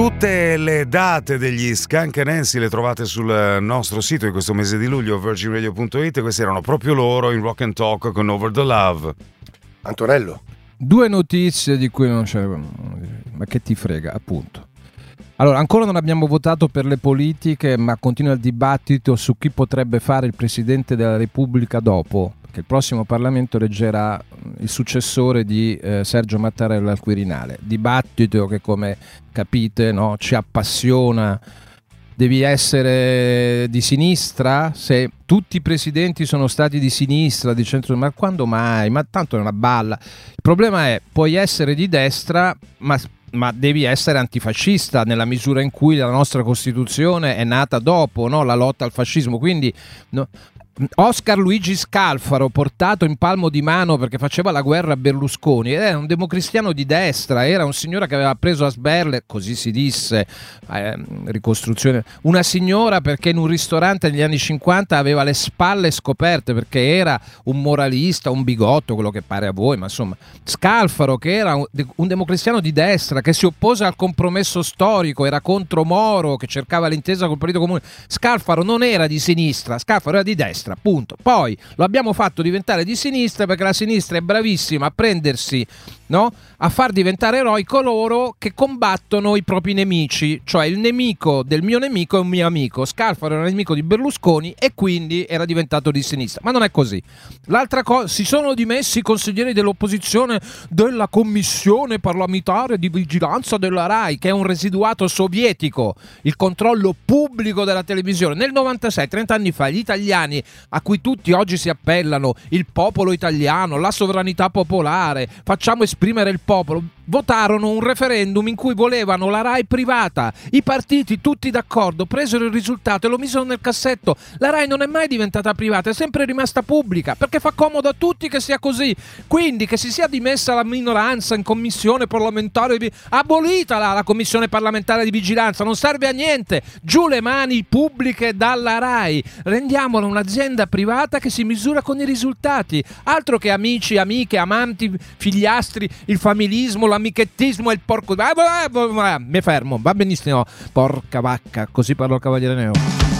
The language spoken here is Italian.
Tutte le date degli Skunk Nancy le trovate sul nostro sito di questo mese di luglio, virginradio.it. Questi erano proprio loro in Rock and Talk con Over the Love. Antonello. Due notizie di cui non c'è, ma che ti frega, appunto. Allora, ancora non abbiamo votato per le politiche, ma continua il dibattito su chi potrebbe fare il Presidente della Repubblica dopo, perché il prossimo Parlamento eleggerà il successore di Sergio Mattarella al Quirinale. Dibattito che, come capite, no, ci appassiona. Devi essere di sinistra? Se tutti i presidenti sono stati di sinistra, di centro, ma quando mai? Ma tanto è una balla. Il problema è, puoi essere di destra, ma devi essere antifascista nella misura in cui la nostra Costituzione è nata dopo, no? La lotta al fascismo. Quindi no, Oscar Luigi Scalfaro, portato in palmo di mano perché faceva la guerra a Berlusconi, era un democristiano di destra, era un signore che aveva preso a sberle, così si disse, ricostruzione, una signora perché in un ristorante negli anni 50 aveva le spalle scoperte perché era un moralista, un bigotto, quello che pare a voi, ma insomma Scalfaro, che era un democristiano di destra, che si oppose al compromesso storico, era contro Moro, che cercava l'intesa col Partito Comune. Scalfaro non era di sinistra, Scalfaro era di destra, punto. Poi lo abbiamo fatto diventare di sinistra perché la sinistra è bravissima a prendersi, no? A far diventare eroi coloro che combattono i propri nemici, cioè il nemico del mio nemico è un mio amico. Scalfaro era nemico di Berlusconi e quindi era diventato di sinistra, ma non è così. L'altra cosa, si sono dimessi i consiglieri dell'opposizione della commissione parlamentare di vigilanza della RAI, che è un residuato sovietico, il controllo pubblico della televisione. Nel 96, 30 anni fa, gli italiani, a cui tutti oggi si appellano, il popolo italiano, la sovranità popolare, facciamo esprimere il popolo, votarono un referendum in cui volevano la RAI privata. I partiti, tutti d'accordo, presero il risultato e lo misero nel cassetto. La RAI non è mai diventata privata, è sempre rimasta pubblica, perché fa comodo a tutti che sia così. Quindi che si sia dimessa la minoranza in commissione parlamentare, abolita la commissione parlamentare di vigilanza, non serve a niente. Giù le mani pubbliche dalla RAI, rendiamola un'azienda privata che si misura con i risultati. Altro che amici, amiche, amanti, figliastri, il familismo, l'amichettismo e il porco. Mi fermo, va benissimo. Porca vacca, così parlo il Cavaliere Nero.